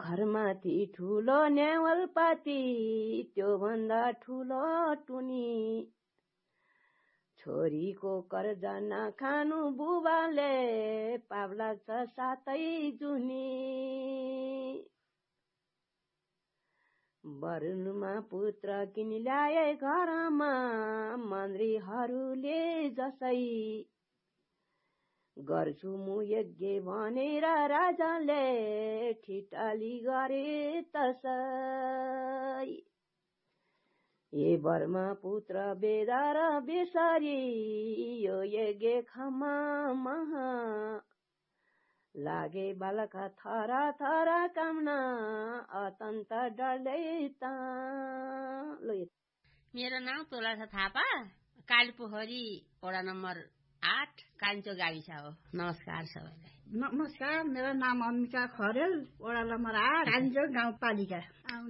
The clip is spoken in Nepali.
घरमाथि ठुलो न्यावलपाती त्यो भन्दा ठुलो टुनी छोरीको कर्जा नखानु बुबाले पाप लाग्छ सातै जुनी वरुणमा पुत्र किनि ल्याए घरमा मन्त्रीहरूले जसै गर्छु म यज्ञ भनेर राजाले ठिटाली गरे तसै ए बर्मा पुत्र बेदा र बेसरी यो यज्ञ खमा महा लागे बालका थरा थरा कामना अत्यन्त डरले ता। मेरो नाम तुलसा थापा, कालीपोखरी वडा नम्बर 8 कान्छो गाविस हो। नमस्कार सबैलाई। नमस्कार, मेरो नाम अम्बिका खरेल, वडा नम्बर 8 कान्छो गाउँपालिका।